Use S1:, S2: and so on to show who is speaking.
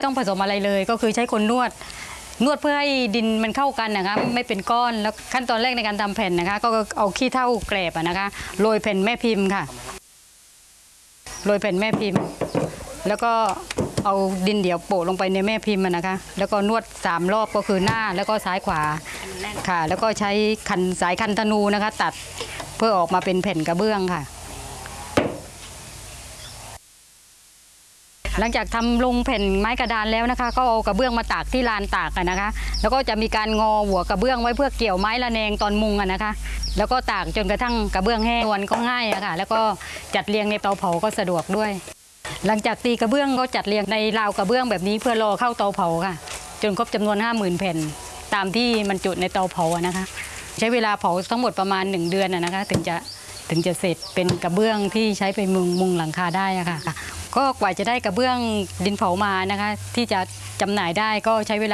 S1: ต้องผสมอะไรเลยก็คือใช้คนนวดเพื่อให้ดินมันเข้ากันนะคะไม่เป็นก้อนแล้วขั้นตอนแรกในการทำแผ่นนะคะก็เอาขี้เถ้าแกลบนะคะโรยแผ่นแม่พิมพ์ค่ะโรยแผ่นแม่พิมพ์แล้วก็เอาดินเดี่ยวโปะลงไปในแม่พิมพ์นะคะแล้วก็นวด3 รอบก็คือหน้าแล้วก็ซ้ายขวาค่ะแล้วก็ใช้สายคันธนูนะคะตัดเพื่อออกมาเป็นแผ่นกระเบื้องค่ะหลังจากทำลงแผ่นไม้กระดานแล้วนะคะก็เอากระเบื้องมาตากที่ลานตากนะคะแล้วก็จะมีการงอหัวกระเบื้องไว้เพื่อเกี่ยวไม้ระแนงตอนมุงนะคะแล้วก็ตากจนกระทั่งกระเบื้องแห้งนวลก็ง่ายอะค่ะแล้วก็จัดเรียงในเตาเผาก็สะดวกด้วย หลังจากตีกระเบื้องก็จัดเรียงในราวกระเบื้องแบบนี้เพื่อรอเข้าเตาเผาค่ะจนครบจำนวน 50,000 แผ่นตามที่มันจุในเตาเผานะคะใช้เวลาเผาทั้งหมดประมาณ1 เดือนนะคะถึงจะเสร็จเป็นกระเบื้องที่ใช้ไปมุงหลังคาได้ค่ะก็กว่าจะได้กระเบื้องดินเผามานะคะที่จะจำหน่ายได้ก็ใช้เวลา